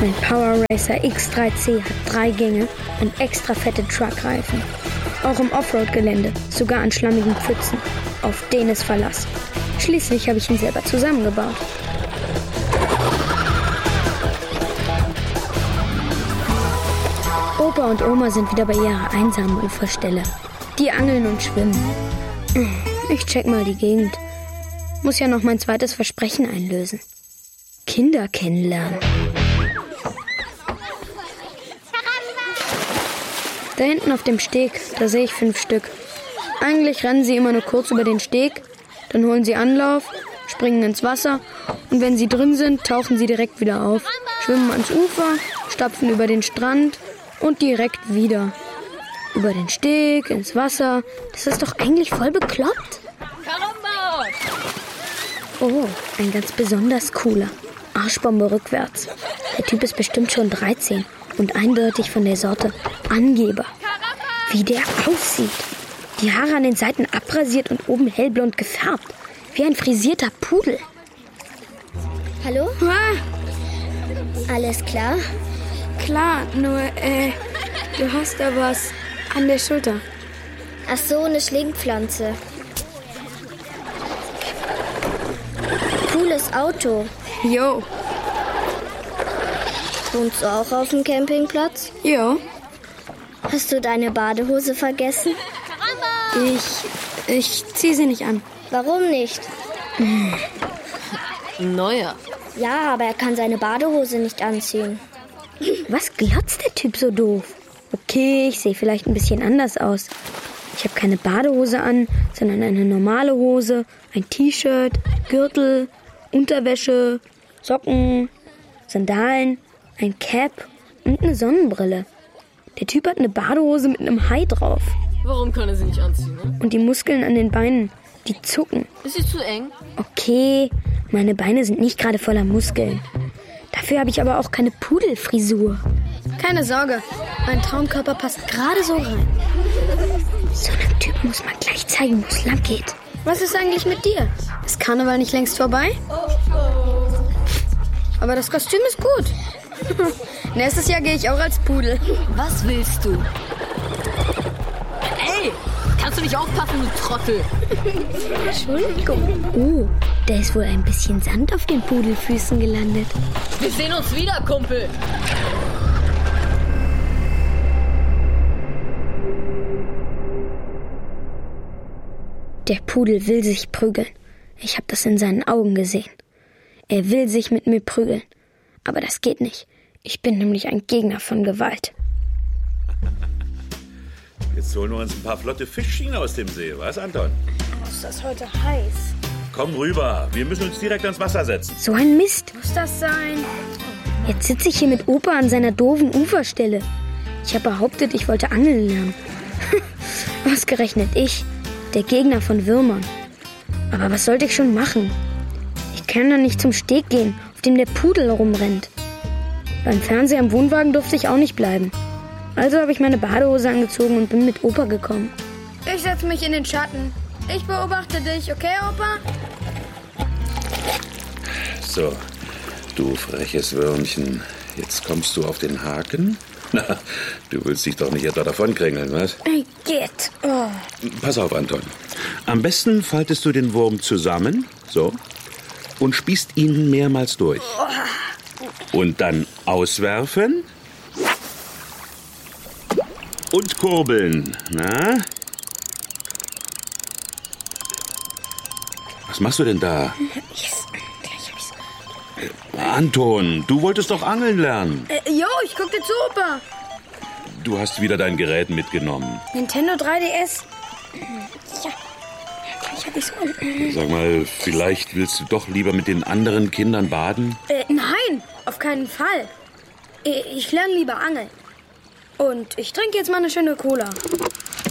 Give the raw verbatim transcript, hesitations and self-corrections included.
Mein Power Racer X drei C hat drei Gänge und extra fette Truckreifen. Auch im Offroad-Gelände, sogar an schlammigen Pfützen. Auf den ist Verlass. Schließlich habe ich ihn selber zusammengebaut. Opa und Oma sind wieder bei ihrer einsamen Uferstelle. Die angeln und schwimmen. Ich check mal die Gegend. Muss ja noch mein zweites Versprechen einlösen. Kinder kennenlernen. Da hinten auf dem Steg, da sehe ich fünf Stück. Eigentlich rennen sie immer nur kurz über den Steg, dann holen sie Anlauf, springen ins Wasser und wenn sie drin sind, tauchen sie direkt wieder auf, schwimmen ans Ufer, stapfen über den Strand und direkt wieder. Über den Steg, ins Wasser. Das ist doch eigentlich voll bekloppt. Caramba! Oh, ein ganz besonders cooler. Arschbombe rückwärts. Der Typ ist bestimmt schon dreizehn und eindeutig von der Sorte Angeber. Wie der aussieht. Die Haare an den Seiten abrasiert und oben hellblond gefärbt. Wie ein frisierter Pudel. Hallo? Ah, Alles klar? klar, nur, äh, du hast da was an der Schulter. Ach so, eine Schlingpflanze. Cooles Auto. Jo, Wohnst du auch auf dem Campingplatz? jo. Hast du deine Badehose vergessen? Ich, ich zieh sie nicht an. Warum nicht? Neuer. Ja, aber er kann seine Badehose nicht anziehen. Was glotzt der Typ so doof? Okay, ich sehe vielleicht ein bisschen anders aus. Ich habe keine Badehose an, sondern eine normale Hose, ein T-Shirt, Gürtel, Unterwäsche, Socken, Sandalen, ein Cap und eine Sonnenbrille. Der Typ hat eine Badehose mit einem Hai drauf. Warum kann er sie nicht anziehen, ne? Und die Muskeln an den Beinen, die zucken. Ist sie zu eng? Okay, meine Beine sind nicht gerade voller Muskeln. Dafür habe ich aber auch keine Pudelfrisur. Keine Sorge, mein Traumkörper passt gerade so rein. So einem Typ muss man gleich zeigen, wo es lang geht. Was ist eigentlich mit dir? Ist Karneval nicht längst vorbei? Aber das Kostüm ist gut. Nächstes Jahr gehe ich auch als Pudel. Was willst du? Ey, kannst du nicht aufpassen, du Trottel? Entschuldigung. Oh, da ist wohl ein bisschen Sand auf den Pudelfüßen gelandet. Wir sehen uns wieder, Kumpel. Der Pudel will sich prügeln. Ich habe das in seinen Augen gesehen. Er will sich mit mir prügeln. Aber das geht nicht. Ich bin nämlich ein Gegner von Gewalt. Jetzt holen wir uns ein paar flotte Fischchen aus dem See, was, Anton? Ist das heute heiß? Komm rüber, wir müssen uns direkt ans Wasser setzen. So ein Mist. Muss das sein? Jetzt sitze ich hier mit Opa an seiner doofen Uferstelle. Ich habe behauptet, ich wollte angeln lernen. Ausgerechnet ich, der Gegner von Würmern. Aber was sollte ich schon machen? Ich kann doch nicht zum Steg gehen, auf dem der Pudel rumrennt. Beim Fernseher im Wohnwagen durfte ich auch nicht bleiben. Also habe ich meine Badehose angezogen und bin mit Opa gekommen. Ich setze mich in den Schatten. Ich beobachte dich, okay, Opa? So, du freches Würmchen. Jetzt kommst du auf den Haken? Na, du willst dich doch nicht etwa davonkringeln, was? Hey, geht. Oh. Pass auf, Anton. Am besten faltest du den Wurm zusammen, so, und spießt ihn mehrmals durch. Und dann auswerfen und kurbeln. Na? Was machst du denn da? Yes. Gleich hab ich's. Anton, du wolltest doch angeln lernen. Äh, jo, ich guck dir zu, Opa. Du hast wieder dein Gerät mitgenommen. Nintendo drei D S. Ja, gleich hab ich's. Sag mal, vielleicht willst du doch lieber mit den anderen Kindern baden? Äh, nein, auf keinen Fall. Ich lerne lieber angeln. Und ich trinke jetzt mal eine schöne Cola.